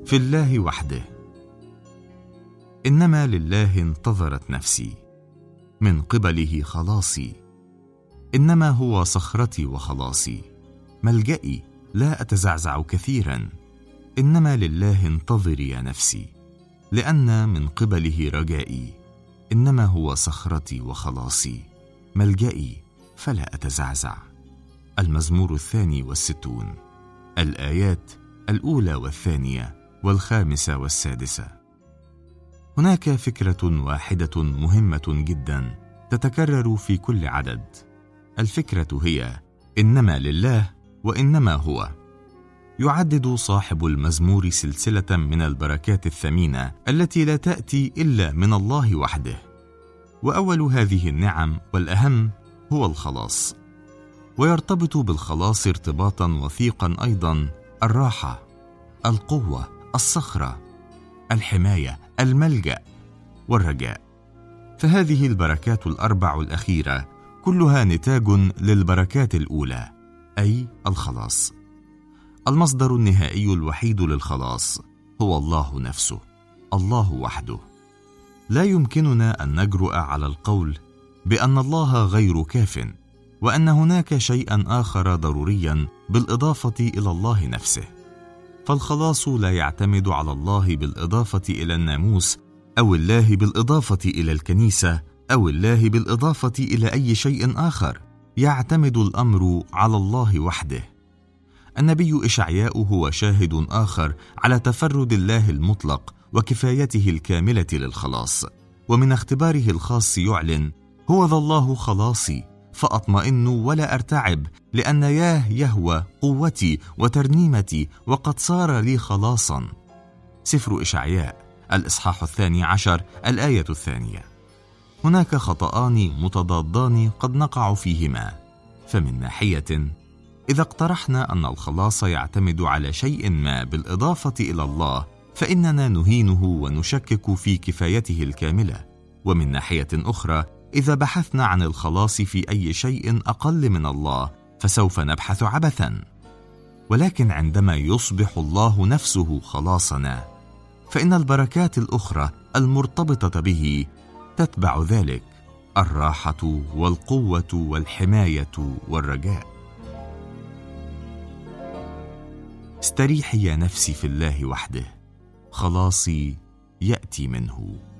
في الله وحده. إنما لله انتظرت نفسي، من قبله خلاصي. إنما هو صخرتي وخلاصي، ملجئي لا أتزعزع كثيرا. إنما لله انتظري يا نفسي، لأن من قبله رجائي. إنما هو صخرتي وخلاصي، ملجئي فلا أتزعزع. المزمور 62، الآيات 1 و2 و5 و6. هناك فكرة واحدة مهمة جدا تتكرر في كل عدد. الفكرة هي إنما لله وإنما هو. يعدد صاحب المزمور سلسلة من البركات الثمينة التي لا تأتي إلا من الله وحده. وأول هذه النعم والأهم هو الخلاص. ويرتبط بالخلاص ارتباطا وثيقا أيضا الراحة، القوة، الصخرة، الحماية، الملجأ والرجاء. فهذه البركات الأربع الأخيرة كلها نتاج للبركات الأولى، أي الخلاص. المصدر النهائي الوحيد للخلاص هو الله نفسه، الله وحده. لا يمكننا أن نجرؤ على القول بأن الله غير كاف، وأن هناك شيئا آخر ضروريا بالإضافة إلى الله نفسه. فالخلاص لا يعتمد على الله بالإضافة إلى الناموس، أو الله بالإضافة إلى الكنيسة، أو الله بالإضافة إلى أي شيء آخر. يعتمد الأمر على الله وحده. النبي إشعياء هو شاهد آخر على تفرد الله المطلق وكفايته الكاملة للخلاص. ومن اختباره الخاص يعلن: هو ذا الله خلاصي، فأطمئن ولا أرتعب، لأن يهوى قوتي وترنيمتي، وقد صار لي خلاصا. سفر إشعياء الإصحاح 12 الآية 2. هناك خطأان متضادان قد نقع فيهما. فمن ناحية، إذا اقترحنا أن الخلاص يعتمد على شيء ما بالإضافة إلى الله، فإننا نهينه ونشكك في كفايته الكاملة. ومن ناحية أخرى، إذا بحثنا عن الخلاص في أي شيء أقل من الله، فسوف نبحث عبثا. ولكن عندما يصبح الله نفسه خلاصنا، فإن البركات الأخرى المرتبطة به تتبع ذلك: الراحة والقوة والحماية والرجاء. استريحي يا نفسي في الله وحده، خلاصي يأتي منه.